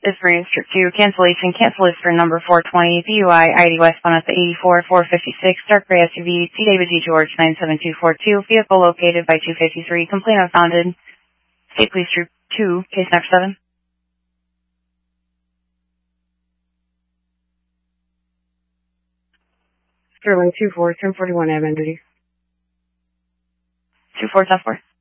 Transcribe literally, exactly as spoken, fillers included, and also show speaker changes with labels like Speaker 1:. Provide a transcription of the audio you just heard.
Speaker 1: is registered to cancellation. Cancel is for number four twenty, D U I, I D westbound at the eighty-four, four fifty-six, dark gray S U V, T. David G. George, nine seven two four two, vehicle located by two fifty-three, complaint unfounded, State Police Troop two, case number seven.
Speaker 2: Sterling two four, ten forty-one admin duty.
Speaker 1: two four, ten four.